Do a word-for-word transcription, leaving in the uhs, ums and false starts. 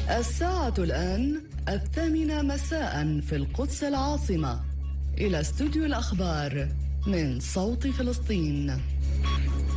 الساعة الآن الثامنة مساء في القدس العاصمة. إلى استوديو الأخبار من صوت فلسطين.